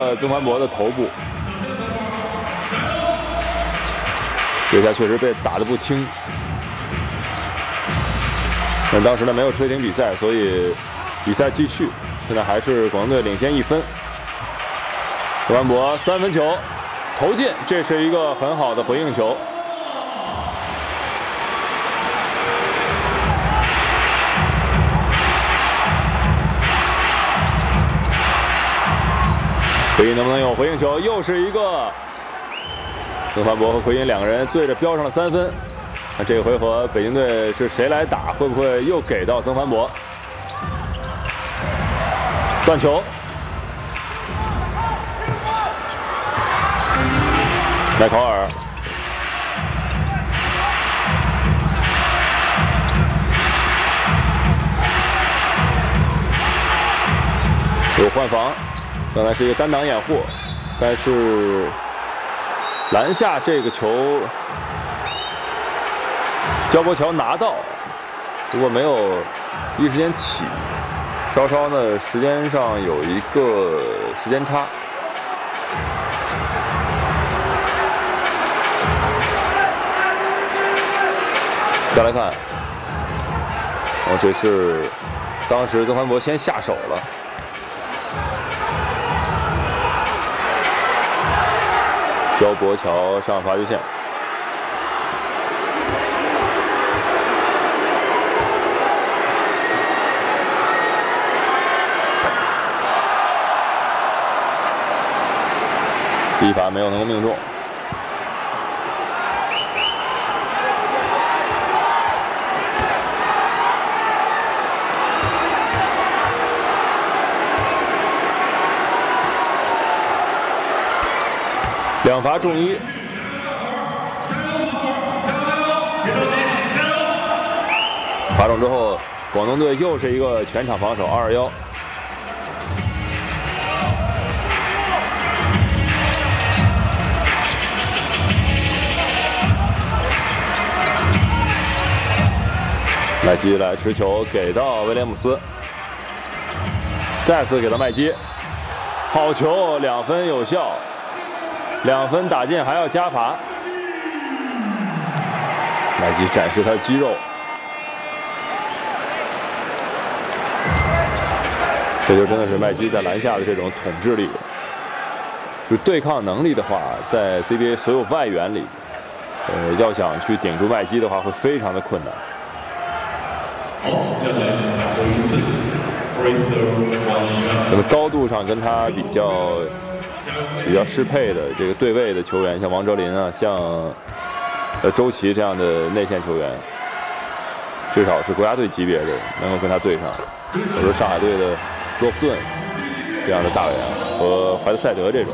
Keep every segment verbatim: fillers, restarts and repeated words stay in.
呃，曾凡博的头部，这下确实被打得不轻。但当时呢没有吹停比赛，所以比赛继续。现在还是广东队领先一分。曾凡博三分球投进，这是一个很好的回应球。 奎因能不能有回应球？又是一个曾凡博和奎因两个人对着标上了三分。那这个回合北京队是谁来打？会不会又给到曾凡博？断球，莱考尔，有换防。 刚才是一个单挡掩护，但是篮下这个球，焦国桥拿到，不过没有第一时间起，稍稍呢时间上有一个时间差。再来看，哦，这是当时曾凡博先下手了。 焦国桥上罚球线，第一罚没有能够命中。两罚中一，罚中之后，广东队又是一个全场防守二二幺。麦基来持球给到威廉姆斯，再次给到麦基，好球，两分有效。 两分打进还要加罚，麦基展示他的肌肉，这就真的是麦基在篮下的这种统治力。就是对抗能力的话，在 C B A 所有外援里，呃，要想去顶住麦基的话，会非常的困难。那么高度上跟他比较。 比较适配的这个对位的球员，像王哲林啊，像呃周琦这样的内线球员，至少是国家队级别的，能够跟他对上。比如说上海队的洛夫顿这样的大员和怀特塞德这种。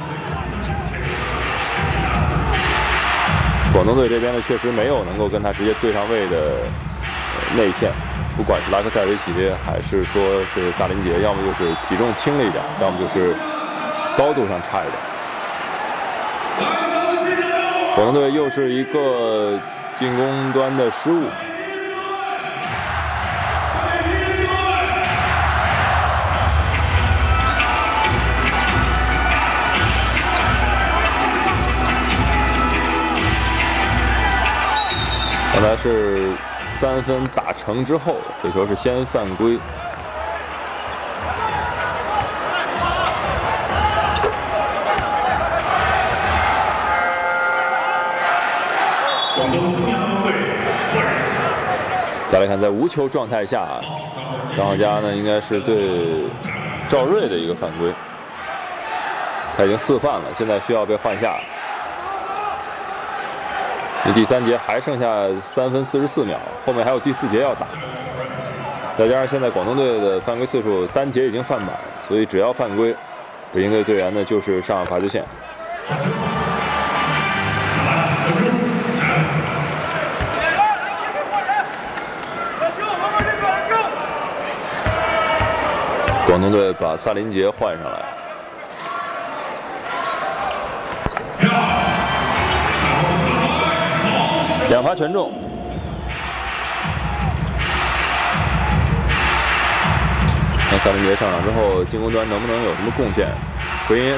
广东队这边呢，确实没有能够跟他直接对上位的、呃、内线，不管是拉克塞维奇还是说是萨林杰，要么就是体重轻了一点，要么就是。 高度上差一点，广东队又是一个进攻端的失误。刚才是三分打成之后，这球是先犯规。 再来看，在无球状态下，张浩佳呢应该是对赵睿的一个犯规，他已经四犯了，现在需要被换下。你第三节还剩下三分四十四秒，后面还有第四节要打，再加上现在广东队的犯规次数单节已经犯满，所以只要犯规，北京队队员呢就是上罚球线。 广东队把萨林杰换上来，两罚全中。那萨林杰上场之后，进攻端能不能有什么贡献？奎因